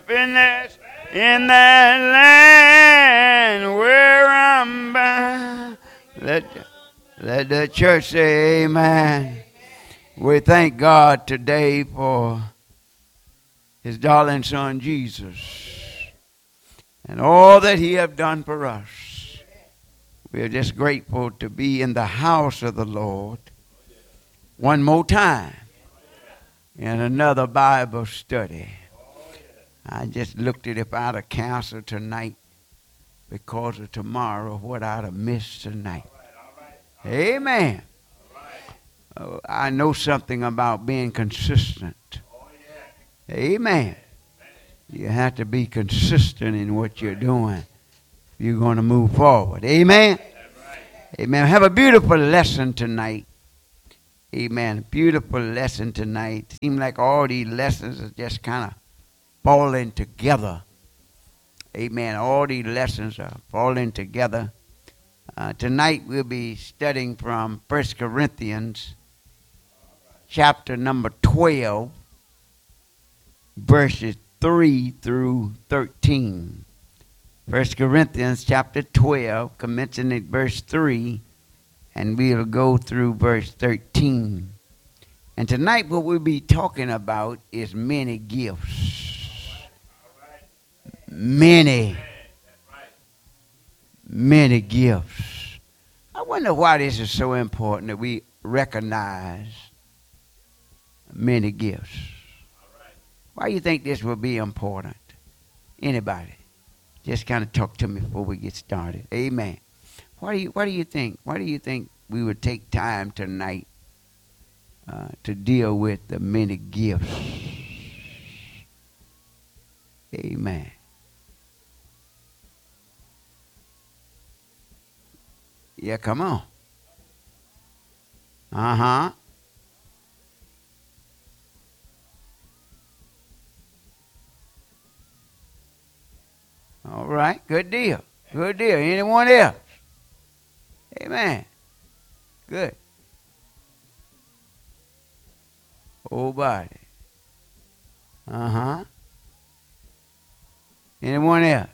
happiness in that land where I'm bound. Let the church say amen. We thank God today for his darling son Jesus and all that he have done for us. We are just grateful to be in the house of the Lord one more time in another Bible study. I just looked at if I'd have canceled tonight because of tomorrow, what I'd have missed tonight. Amen. I know something about being consistent. Amen. You have to be consistent in what you're doing if you're going to move forward. Amen. Amen. Have a beautiful lesson tonight. Amen. Beautiful lesson tonight. Seems like all these lessons are just kind of falling together. Amen. All these lessons are falling together. Tonight we'll be studying from 1 Corinthians chapter number 12, verses 3 through 13. 1 Corinthians chapter 12, commencing at verse 3, and we'll go through verse 13. And tonight what we'll be talking about is many gifts. Many gifts. I wonder why this is so important that we recognize many gifts. Why do you think this will be important? Anybody? Just kind of talk to me before we get started. Amen. What do you think? Why do you think we would take time tonight to deal with the many gifts? Amen. Yeah, come on. Uh-huh. All right, good deal. Good deal. Anyone else? Amen. Good. Whole body. Uh-huh. Anyone else?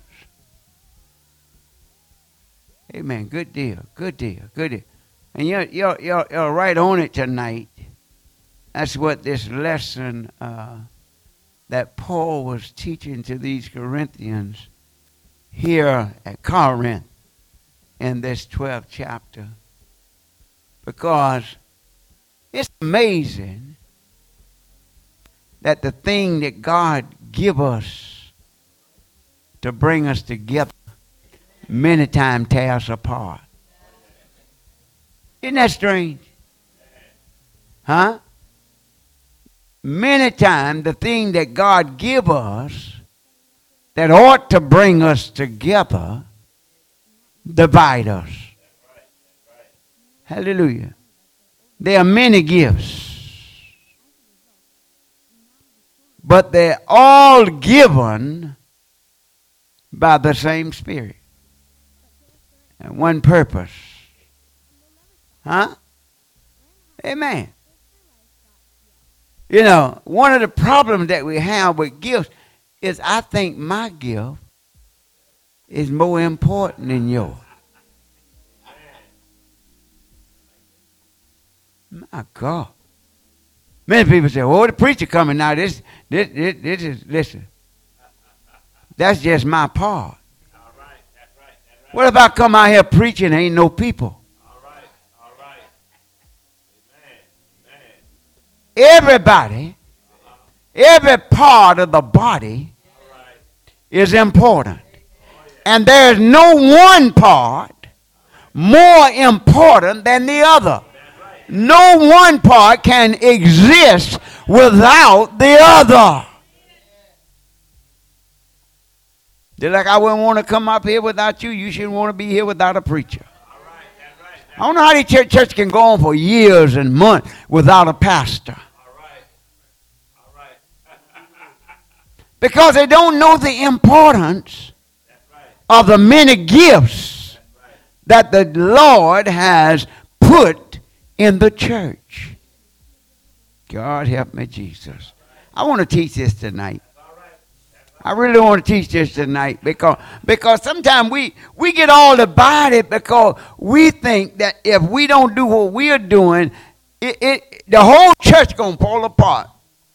Amen. Good deal. Good deal. Good deal. And you're right on it tonight. That's what this lesson that Paul was teaching to these Corinthians here at Corinth in this 12th chapter. Because it's amazing that the thing that God give us to bring us together many times tear us apart. Isn't that strange? Huh? Many times the thing that God give us that ought to bring us together divide us. Hallelujah. There are many gifts, but they're all given by the same Spirit and one purpose. Huh? Amen. You know, one of the problems that we have with gifts is I think my gift is more important than yours. My God. Many people say, oh, the preacher coming now. This is, listen. That's just my part. All right, that's right, that's right. What if I come out here preaching and ain't no people? All right, all right. Amen, amen. Everybody, every part of the body is important. And there's no one part more important than the other. No one part can exist without the other. Just like I wouldn't want to come up here without you, you shouldn't want to be here without a preacher. I don't know how the church can go on for years and months without a pastor. Because they don't know the importance of the many gifts that the Lord has put in the church. God help me, Jesus. I want to teach this tonight. I really want to teach this tonight because sometimes we get all about it because we think that if we don't do what we're doing, the whole church going to fall apart.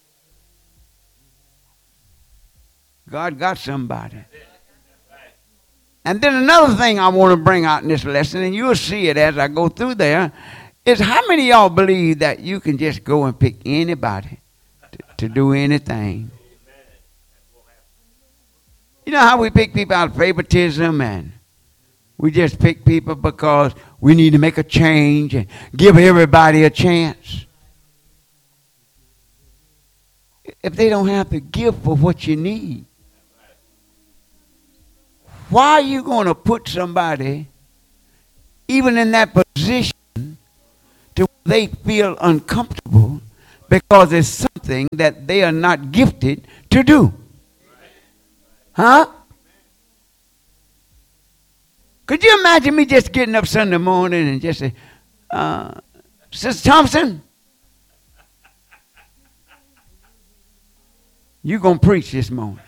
God got somebody. And then another thing I want to bring out in this lesson, and you'll see it as I go through there, is how many of y'all believe that you can just go and pick anybody to do anything? You know how we pick people out of favoritism, and we just pick people because we need to make a change and give everybody a chance. If they don't have the gift for what you need, why are you going to put somebody, even in that position, to where they feel uncomfortable because it's something that they are not gifted to do? Huh? Could you imagine me just getting up Sunday morning and just say, Sister Thompson, you're going to preach this morning.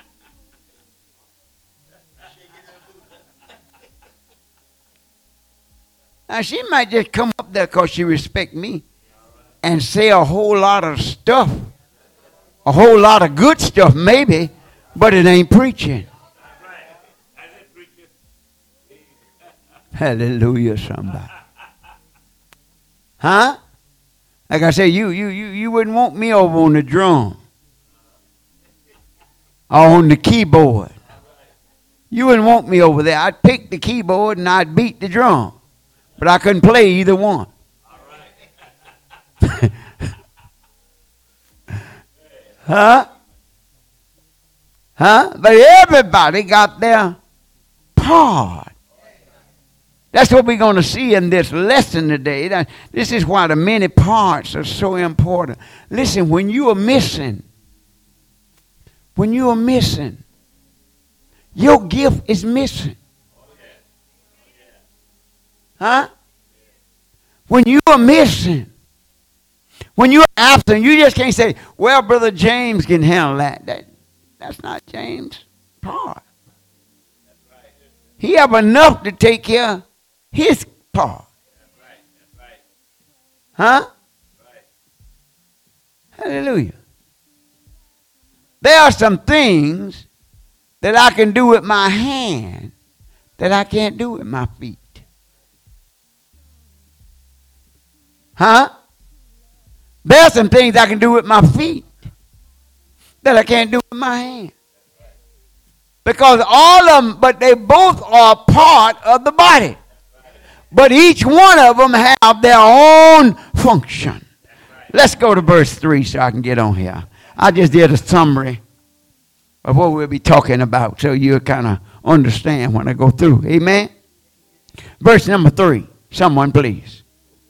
Now, she might just come up there because she respects me and say a whole lot of stuff, a whole lot of good stuff maybe, but it ain't preaching. Hallelujah, somebody. Huh? Like I say, you wouldn't want me over on the drum or on the keyboard. You wouldn't want me over there. I'd pick the keyboard and I'd beat the drum. But I couldn't play either one. Huh? Huh? But everybody got their part. That's what we're going to see in this lesson today. This is why the many parts are so important. Listen, when you are missing, your gift is missing. Huh? When you are missing, when you are absent, you just can't say, well, Brother James can handle that. That's not James' part. He have enough to take care of his part. Huh? Hallelujah. There are some things that I can do with my hand that I can't do with my feet. Huh? There are some things I can do with my feet that I can't do with my hand. Because all of them, but they both are part of the body. But each one of them have their own function. Let's go to verse 3 so I can get on here. I just did a summary of what we'll be talking about so you'll kind of understand when I go through. Amen? Verse number 3. Someone please.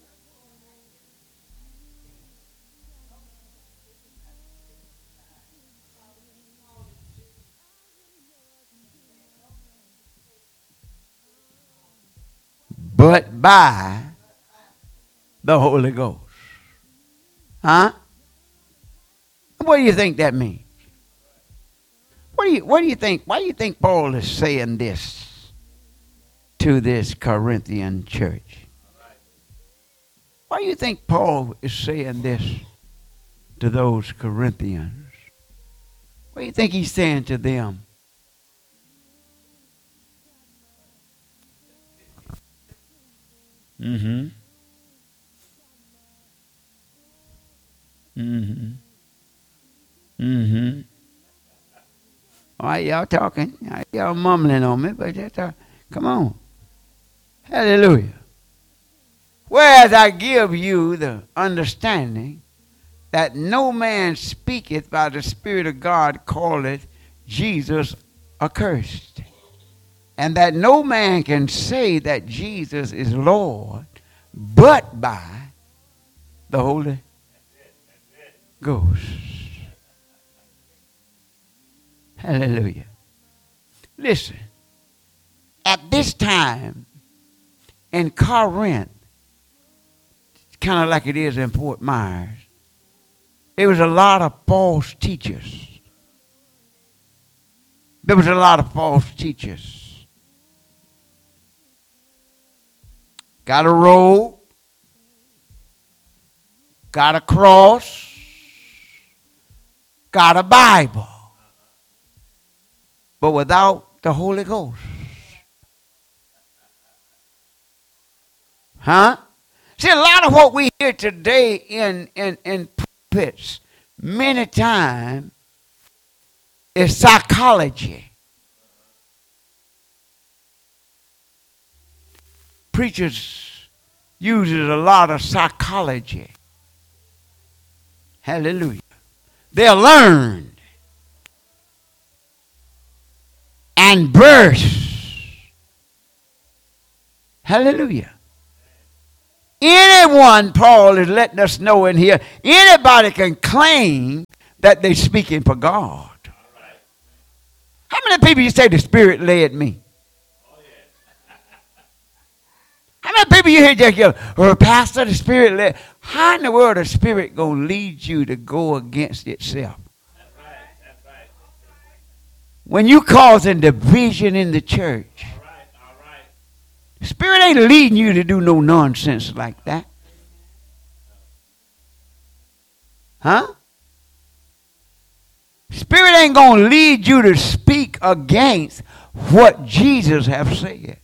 But by the Holy Ghost. Huh? What do you think that means? What do you think? Why do you think Paul is saying this to this Corinthian church? Why do you think Paul is saying this to those Corinthians? What do you think he's saying to them? Mm-hmm. Mm-hmm. Mm-hmm. All right, y'all talking. Y'all mumbling on me, but that's come on. Hallelujah. Whereas I give you the understanding that no man speaketh by the Spirit of God calleth Jesus accursed. And that no man can say that Jesus is Lord but by the Holy Ghost. Hallelujah. Listen, at this time in Corinth, kind of like it is in Fort Myers, there was a lot of false teachers. There was a lot of false teachers. Got a robe, got a cross, got a Bible, but without the Holy Ghost. Huh? See, a lot of what we hear today in pulpits, many times, is psychology. Preachers uses a lot of psychology. Hallelujah. They're learned and burst. Hallelujah. Anyone, Paul is letting us know in here, anybody can claim that they're speaking for God. How many people you say the Spirit led me? How many people you hear just go, oh, Pastor, the Spirit led? How in the world is the Spirit going to lead you to go against itself? That's right. That's right. When you causing division in the church, all right. The Spirit ain't leading you to do no nonsense like that. Huh? Spirit ain't going to lead you to speak against what Jesus have said.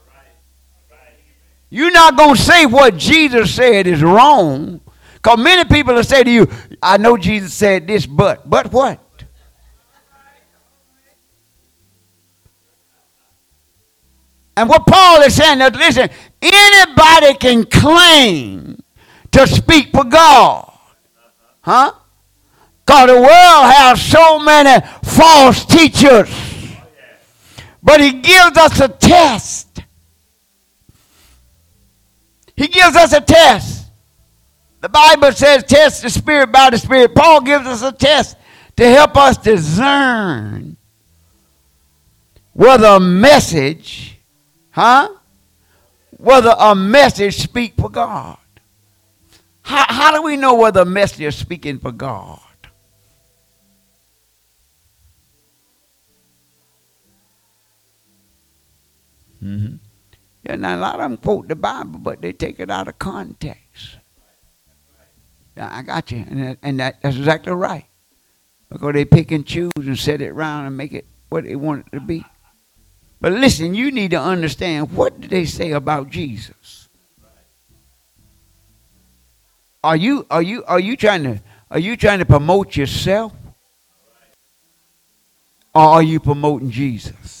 You're not going to say what Jesus said is wrong. Because many people will say to you, I know Jesus said this, but what? And what Paul is saying is, listen, anybody can claim to speak for God. Huh? Because the world has so many false teachers. But he gives us a test. He gives us a test. The Bible says test the Spirit by the Spirit. Paul gives us a test to help us discern whether a message, whether a message speak for God. How do we know whether a message is speaking for God? Mm-hmm. Yeah, now a lot of them quote the Bible, but they take it out of context. Yeah, I got you, and that's exactly right. Because they pick and choose and set it around and make it what they want it to be. But listen, you need to understand, what did they say about Jesus? Are you trying to promote yourself, or are you promoting Jesus?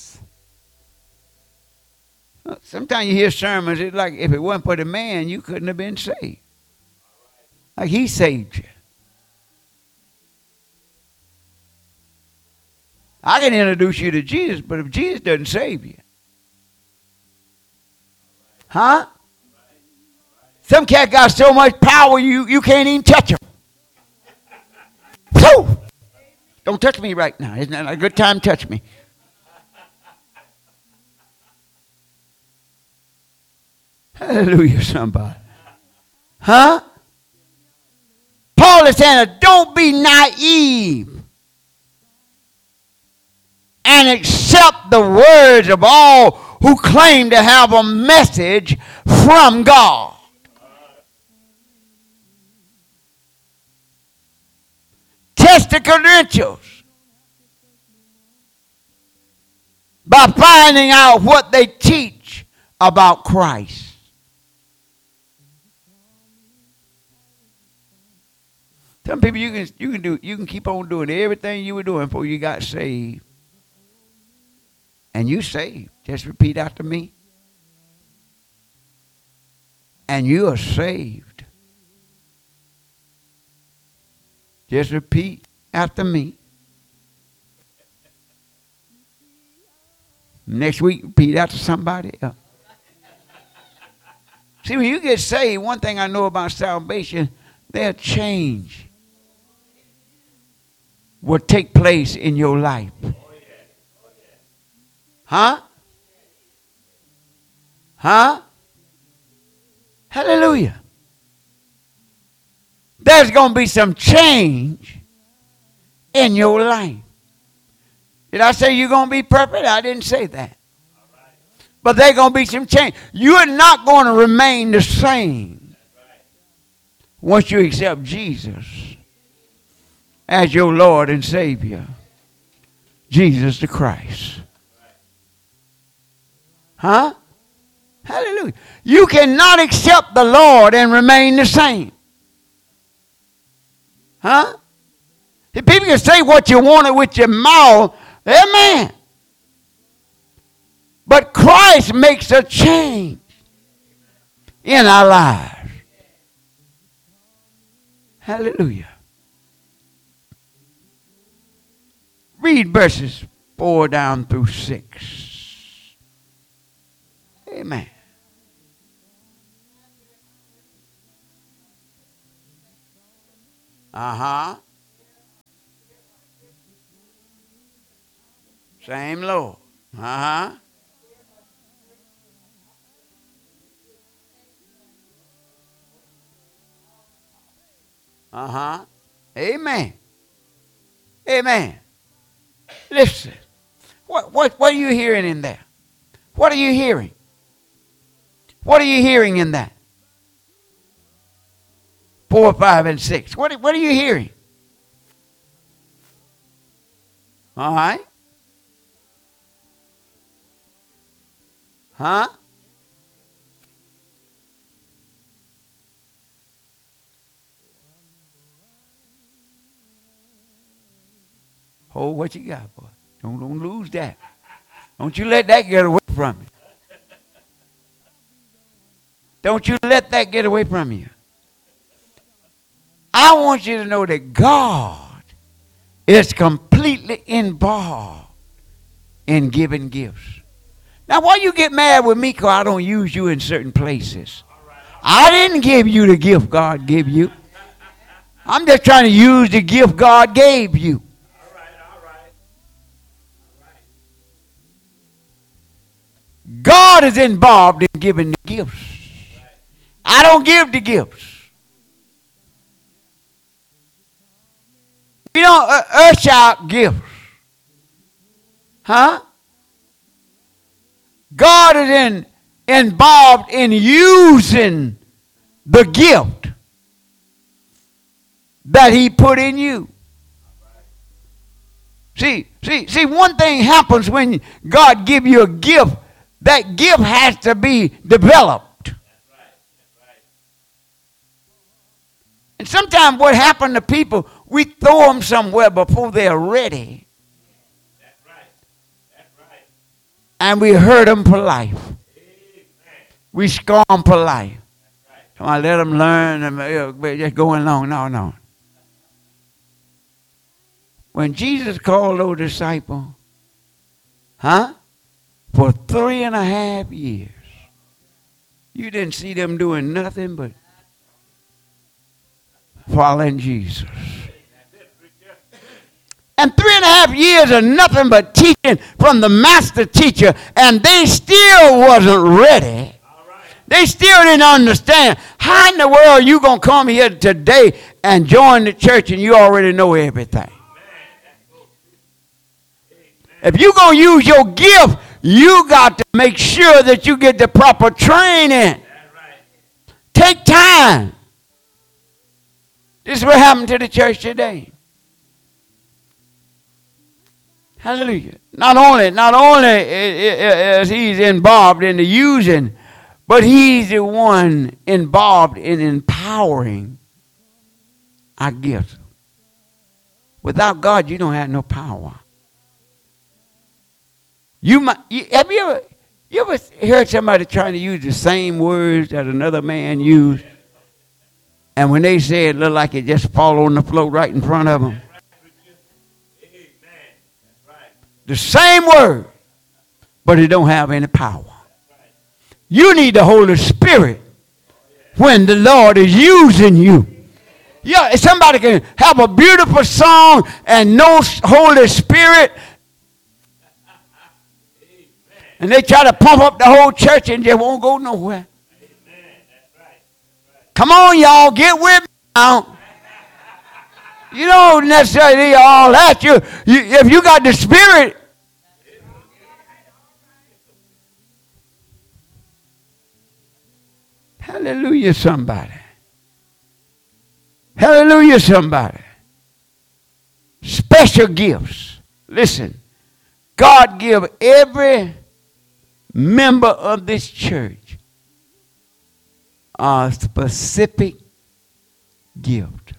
Sometimes you hear sermons, it's like if it wasn't for the man, you couldn't have been saved. Like he saved you. I can introduce you to Jesus, but if Jesus doesn't save you, huh? Some cat got so much power you can't even touch him. Whew! Don't touch me right now. It's not a good time to touch me. Hallelujah, somebody. Huh? Paul is saying, don't be naive and accept the words of all who claim to have a message from God. Test the credentials by finding out what they teach about Christ. Some people you can keep on doing everything you were doing before you got saved. And you saved. Just repeat after me. And you are saved. Just repeat after me. Next week, repeat after somebody else. See, when you get saved, one thing I know about salvation, there'll change will take place in your life. Huh? Huh? Hallelujah. There's going to be some change in your life. Did I say you're going to be perfect? I didn't say that. But there's going to be some change. You are not going to remain the same once you accept Jesus as your Lord and Savior. Jesus the Christ. Huh? Hallelujah. You cannot accept the Lord and remain the same. Huh? If people can say what you want with your mouth, amen. But Christ makes a change in our lives. Hallelujah. Read verses 4 down through 6. Amen. Uh-huh. Same Lord. Uh-huh. Uh-huh. Amen. Amen. Listen. What are you hearing in there? What are you hearing? What are you hearing in that? 4, 5, and 6. What are you hearing? All right. Huh? Hold what you got, boy. Don't lose that. Don't you let that get away from you. Don't you let that get away from you. I want you to know that God is completely involved in giving gifts. Now, why you get mad with me because I don't use you in certain places? I didn't give you the gift God gave you. I'm just trying to use the gift God gave you. God is involved in giving the gifts. I don't give the gifts. We don't ush out gifts. Huh? God is involved in using the gift that he put in you. See, one thing happens when God gives you a gift. That gift has to be developed. And sometimes what happens to people, we throw them somewhere before they're ready. And we hurt them for life. We scorn them for life. Come on, let them learn and just going along. No. When Jesus called those disciples, for 3.5 years, you didn't see them doing nothing but following Jesus. And 3.5 years of nothing but teaching from the master teacher, and they still wasn't ready. They still didn't understand. How in the world are you going to come here today and join the church and you already know everything? If you're going to use your gift, you got to make sure that you get the proper training. Take time. This is what happened to the church today. Hallelujah. Not only is he's involved in the using, but he's the one involved in empowering our gifts. Without God, you don't have no power. Have you ever heard somebody trying to use the same words that another man used, and when they say it, look like it just fall on the floor right in front of them? The same word, but it don't have any power. You need the Holy Spirit when the Lord is using you. Yeah, somebody can have a beautiful song and no Holy Spirit, and they try to pump up the whole church and they won't go nowhere. Come on, y'all, get with me now. You don't necessarily need all that. If you got the Spirit, Hallelujah, somebody. Hallelujah, somebody. Special gifts. Listen, God give every member of this church a specific gift.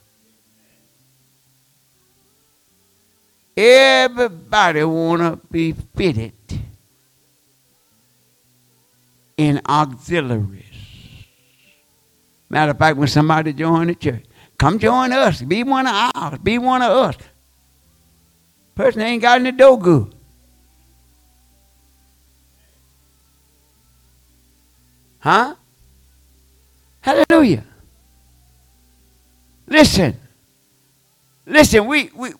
Everybody want to be fitted in auxiliaries. Matter of fact, when somebody join the church, come join us. Be one of ours. Be one of us. Person ain't got any dough good. Huh? Hallelujah. Listen, we